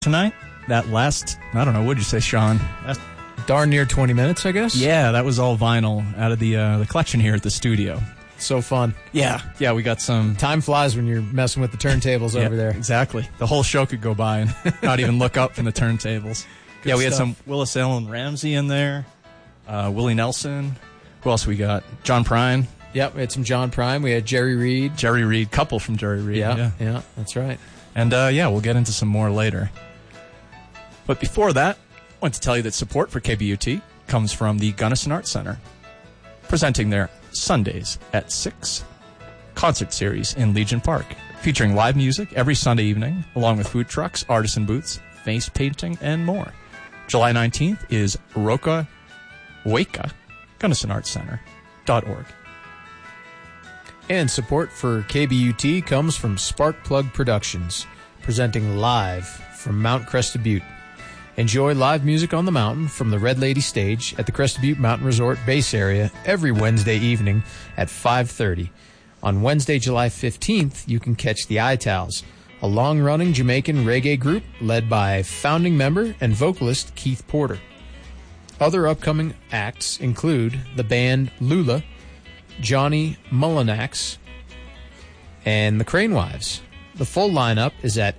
tonight. That last, I don't know, what did you say, Sean? Darn near 20 minutes, I guess. Yeah, that was all vinyl out of the collection here at the studio. So fun. Yeah, we got some... Time flies when you're messing with the turntables over there. Exactly. The whole show could go by and not even look up from the turntables. Good we had stuff. some Willis Allen Ramsey in there, Willie Nelson. Who else we got? John Prine. Yep, we had some John Prine. We had Jerry Reed. Couple from Jerry Reed. Yeah, that's right. And we'll get into some more later. But before that, I want to tell you that support for KBUT comes from the Gunnison Arts Center, presenting their Sundays at 6 concert series in Legion Park, featuring live music every Sunday evening, along with food trucks, artisan booths, face painting, and more. July 19th is Roka Waka, GunnisonArtsCenter.org. And support for KBUT comes from Sparkplug Productions, presenting live from Mount Crested Butte. Enjoy live music on the mountain from the Red Lady stage at the Crested Butte Mountain Resort base area every Wednesday evening at 5:30. On Wednesday, July 15th, you can catch the Itals, a long-running Jamaican reggae group led by founding member and vocalist Keith Porter. Other upcoming acts include the band Lula, Johnny Mullinax, and the Crane Wives. The full lineup is at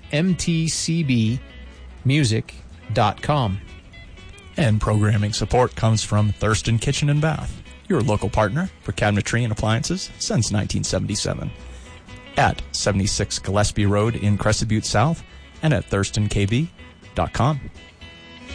mtcbmusic.com. And programming support comes from Thurston Kitchen and Bath, your local partner for cabinetry and appliances since 1977. At 76 Gillespie Road in Crested Butte South and at ThurstonKB.com.